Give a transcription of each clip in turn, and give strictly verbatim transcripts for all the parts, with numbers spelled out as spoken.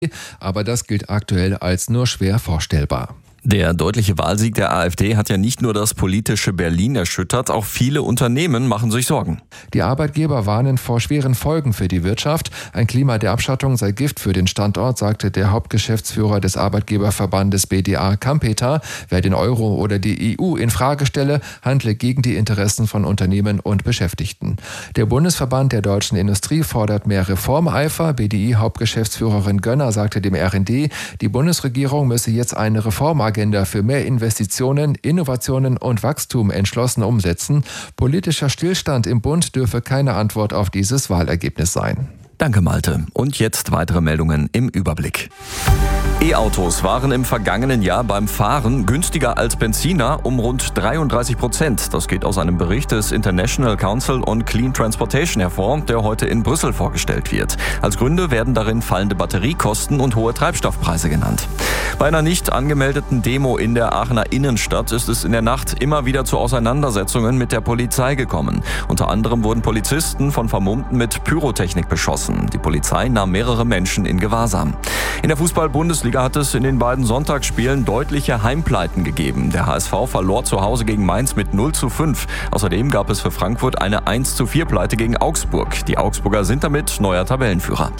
Aber das gilt aktuell als nur schwer vorstellbar. Der deutliche Wahlsieg der AfD hat ja nicht nur das politische Berlin erschüttert, auch viele Unternehmen machen sich Sorgen. Die Arbeitgeber warnen vor schweren Folgen für die Wirtschaft. Ein Klima der Abschottung sei Gift für den Standort, sagte der Hauptgeschäftsführer des Arbeitgeberverbandes B D A Kampeter. Wer den Euro oder die E U in Frage stelle, handle gegen die Interessen von Unternehmen und Beschäftigten. Der Bundesverband der deutschen Industrie fordert mehr Reformeifer. B D I-Hauptgeschäftsführerin Gönner sagte dem R N D, die Bundesregierung müsse jetzt eine Reformagenda Agenda für mehr Investitionen, Innovationen und Wachstum entschlossen umsetzen. Politischer Stillstand im Bund dürfe keine Antwort auf dieses Wahlergebnis sein. Danke, Malte. Und jetzt weitere Meldungen im Überblick. E-Autos waren im vergangenen Jahr beim Fahren günstiger als Benziner um rund dreiunddreißig Prozent. Das geht aus einem Bericht des International Council on Clean Transportation hervor, der heute in Brüssel vorgestellt wird. Als Gründe werden darin fallende Batteriekosten und hohe Treibstoffpreise genannt. Bei einer nicht angemeldeten Demo in der Aachener Innenstadt ist es in der Nacht immer wieder zu Auseinandersetzungen mit der Polizei gekommen. Unter anderem wurden Polizisten von Vermummten mit Pyrotechnik beschossen. Die Polizei nahm mehrere Menschen in Gewahrsam. In der Fußball-Bundesliga hat es in den beiden Sonntagsspielen deutliche Heimpleiten gegeben. Der H S V verlor zu Hause gegen Mainz mit null zu fünf. Außerdem gab es für Frankfurt eine eins zu vier Pleite gegen Augsburg. Die Augsburger sind damit neuer Tabellenführer.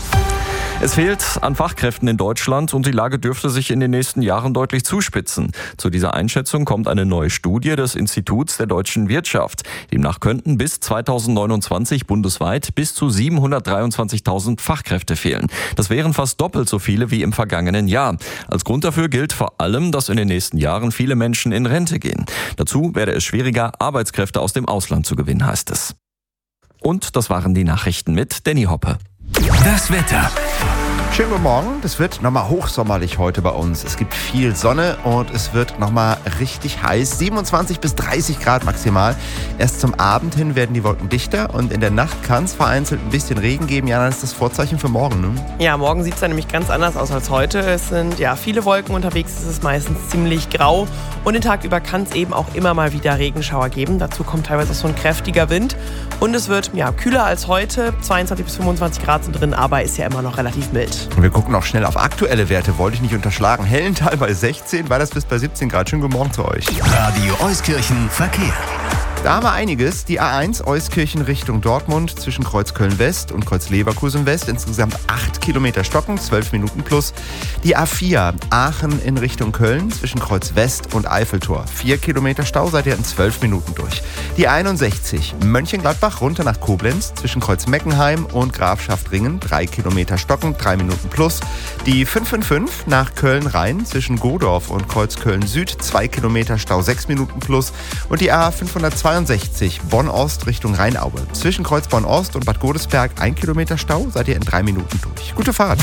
Es fehlt an Fachkräften in Deutschland und die Lage dürfte sich in den nächsten Jahren deutlich zuspitzen. Zu dieser Einschätzung kommt eine neue Studie des Instituts der deutschen Wirtschaft. Demnach könnten bis zweitausendneunundzwanzig bundesweit bis zu siebenhundertdreiundzwanzigtausend Fachkräfte fehlen. Das wären fast doppelt so viele wie im vergangenen Jahr. Als Grund dafür gilt vor allem, dass in den nächsten Jahren viele Menschen in Rente gehen. Dazu werde es schwieriger, Arbeitskräfte aus dem Ausland zu gewinnen, heißt es. Und das waren die Nachrichten mit Danny Hoppe. Das Wetter. Schönen guten Morgen, das wird nochmal hochsommerlich heute bei uns. Es gibt viel Sonne und es wird nochmal richtig heiß. siebenundzwanzig bis dreißig Grad maximal. Erst zum Abend hin werden die Wolken dichter und in der Nacht kann es vereinzelt ein bisschen Regen geben. Jana, das ist das Vorzeichen für morgen, ne? Ja, morgen sieht es dann nämlich ganz anders aus als heute. Es sind ja viele Wolken unterwegs, es ist meistens ziemlich grau und den Tag über kann es eben auch immer mal wieder Regenschauer geben. Dazu kommt teilweise auch so ein kräftiger Wind und es wird ja kühler als heute. zweiundzwanzig bis fünfundzwanzig Grad sind drin, aber ist ja immer noch relativ mild. Und wir gucken auch schnell auf aktuelle Werte, wollte ich nicht unterschlagen. Hellenthal bei sechzehn, war das bis bei siebzehn Grad. Schönen guten Morgen zu euch. Radio Euskirchen Verkehr. Da haben wir einiges. Die A eins Euskirchen Richtung Dortmund zwischen Kreuz Köln-West und Kreuz Leverkusen-West. Insgesamt acht Kilometer Stocken, zwölf Minuten plus. Die A vier Aachen in Richtung Köln zwischen Kreuz West und Eiffeltor. vier Kilometer Stau, seid ihr in zwölf Minuten durch. Die einundsechzig Mönchengladbach runter nach Koblenz zwischen Kreuz Meckenheim und Grafschaft-Ringen. drei Kilometer Stocken, drei Minuten plus. Die fünf fünf fünf nach Köln-Rhein zwischen Godorf und Kreuz Köln-Süd. zwei Kilometer Stau, sechs Minuten plus. Und die A fünfhundertzweiundsechzig Bonn-Ost Richtung Rheinaue. Zwischen Kreuz Bonn-Ost und Bad Godesberg ein Kilometer Stau, seid ihr in drei Minuten durch. Gute Fahrt.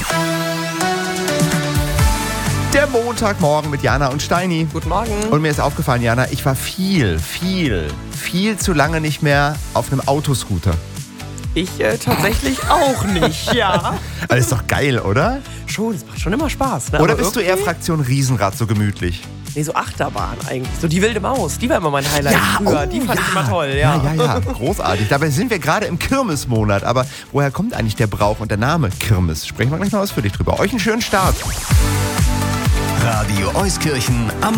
Der Montagmorgen mit Jana und Steini. Guten Morgen. Und mir ist aufgefallen, Jana, ich war viel, viel, viel zu lange nicht mehr auf einem Autoscooter. Ich äh, tatsächlich auch nicht, ja. Aber ist doch geil, oder? Schon, das macht schon immer Spaß. Ne? Oder Aber bist du eher Fraktion Riesenrad, so gemütlich? Nee, so Achterbahn eigentlich. So die wilde Maus, die war immer mein Highlight früher. oh, die fand ja. ich immer toll, ja. Ja, ja, ja, großartig. Dabei sind wir gerade im Kirmesmonat. Aber woher kommt eigentlich der Brauch und der Name Kirmes? Sprechen wir gleich mal ausführlich drüber. Euch einen schönen Start. Radio Euskirchen am